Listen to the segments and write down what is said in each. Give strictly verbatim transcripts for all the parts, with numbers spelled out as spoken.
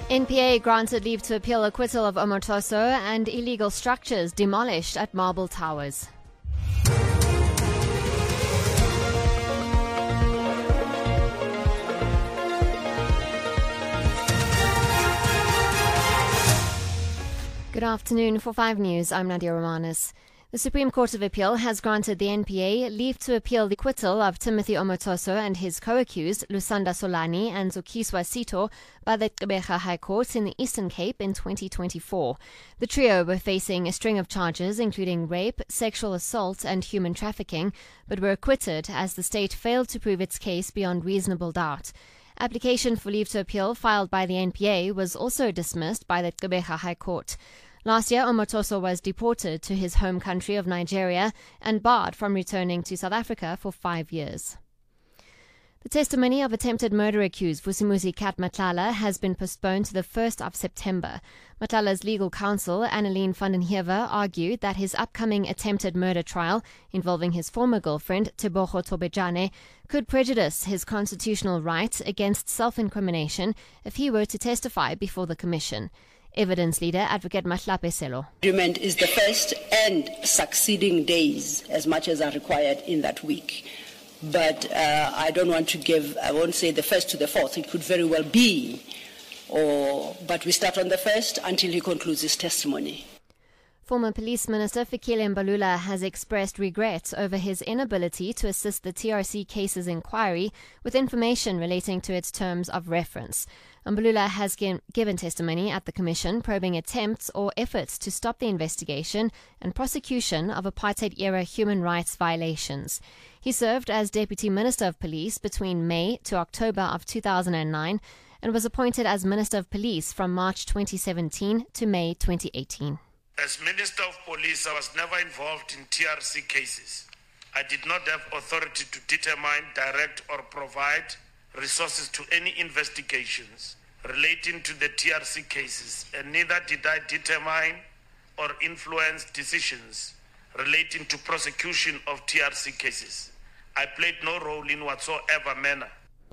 N P A granted leave to appeal acquittal of Omotoso and illegal structures demolished at Marble Towers. Good afternoon. For five News, I'm Nadia Romanis. The Supreme Court of Appeal has granted the N P A leave to appeal the acquittal of Timothy Omotoso and his co-accused, Lusanda Solani and Zukiswa Sito, by the Gqeberha High Court in the Eastern Cape in twenty twenty-four. The trio were facing a string of charges including rape, sexual assault and human trafficking, but were acquitted as the state failed to prove its case beyond reasonable doubt. Application for leave to appeal filed by the N P A was also dismissed by the Gqeberha High Court. Last year, Omotoso was deported to his home country of Nigeria and barred from returning to South Africa for five years. The testimony of attempted murder accused Vusimuzi Kat Matlala has been postponed to the first of September. Matlala's legal counsel, Anneline van den Heever, argued that his upcoming attempted murder trial, involving his former girlfriend, Tebogo Tobejane, could prejudice his constitutional right against self-incrimination if he were to testify before the commission. Evidence leader Advocate Mahlape Selo. Argument is the first and succeeding days as much as are required in that week. But uh, I don't want to give, I won't say the first to the fourth, it could very well be. Or, but we start on the first until he concludes his testimony. Former Police Minister Fikile Mbalula has expressed regret over his inability to assist the T R C cases inquiry with information relating to its terms of reference. Mbalula has given testimony at the Commission probing attempts or efforts to stop the investigation and prosecution of apartheid-era human rights violations. He served as Deputy Minister of Police between May to October of two thousand nine and was appointed as Minister of Police from March twenty seventeen to May twenty eighteen. As Minister of Police, I was never involved in T R C cases. I did not have authority to determine, direct or provide resources to any investigations relating to the T R C cases, and neither did I determine or influence decisions relating to prosecution of T R C cases. I played no role in whatsoever manner.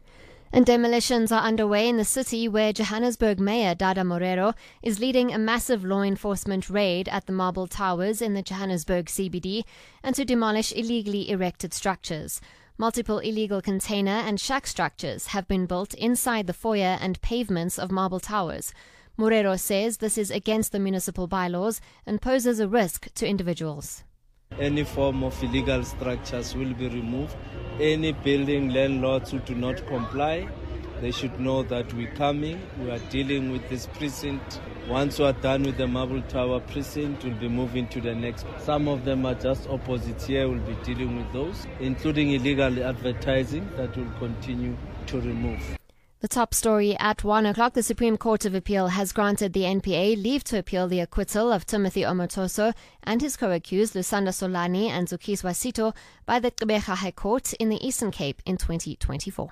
And demolitions are underway in the city where Johannesburg Mayor Dada Morero is leading a massive law enforcement raid at the Marble Towers in the Johannesburg C B D and to demolish illegally erected structures. Multiple illegal container and shack structures have been built inside the foyer and pavements of Marble Towers. Morero says this is against the municipal bylaws and poses a risk to individuals. Any form of illegal structures will be removed. Any building landlords who do not comply, they should know that we're coming. We are dealing with this precinct. Once we are done with the Marble Tower precinct, we'll be moving to the next. Some of them are just opposite here. We'll be dealing with those, including illegal advertising that will continue to remove. The top story at one o'clock, the Supreme Court of Appeal has granted the N P A leave to appeal the acquittal of Timothy Omotoso and his co-accused Lusanda Solani and Zukiswa Sito by the Gqeberha High Court in the Eastern Cape in twenty twenty-four.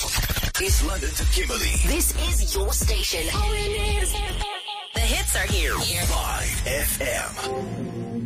East London to Kimberley. This is your station. The hits are here. five F M.